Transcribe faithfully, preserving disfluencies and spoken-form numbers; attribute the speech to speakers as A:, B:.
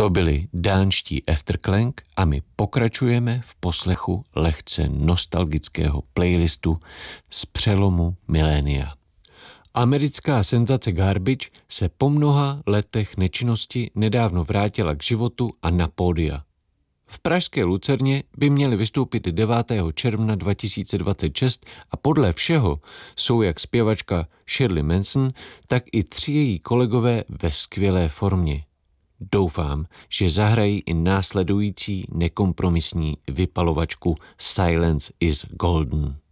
A: To byli dánští Efterklang a my pokračujeme v poslechu lehce nostalgického playlistu z přelomu milénia. Americká senzace Garbage se po mnoha letech nečinnosti nedávno vrátila k životu a na pódia. V pražské Lucerně by měli vystoupit devátého června dva tisíce dvacet šest a podle všeho jsou jak zpěvačka Shirley Manson, tak i tři její kolegové ve skvělé formě. Doufám, že zahrají i následující nekompromisní vypalovačku Silence is Golden.